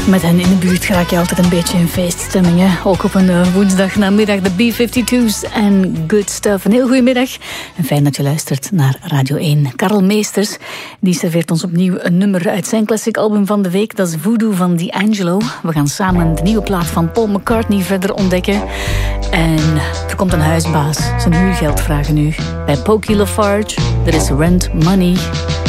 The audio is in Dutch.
Met hen in de buurt raak je altijd een beetje in feeststemming. Hè? Ook op een woensdag namiddag, de B-52's en Good Stuff. Een heel goedemiddag en fijn dat je luistert naar Radio 1. Karel Meesters die serveert ons opnieuw een nummer uit zijn classic album van de week. Dat is Voodoo van D'Angelo. We gaan samen de nieuwe plaat van Paul McCartney verder ontdekken. En er komt een huisbaas zijn huurgeld vragen nu. Bij Pokey Lafarge, er is Rent Money.